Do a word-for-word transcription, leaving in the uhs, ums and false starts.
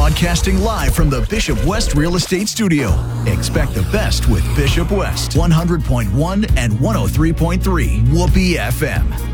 Broadcasting live from the Bishop West Real Estate Studio. Expect the best with Bishop West, one hundred point one and one oh three point three Whoopee F M.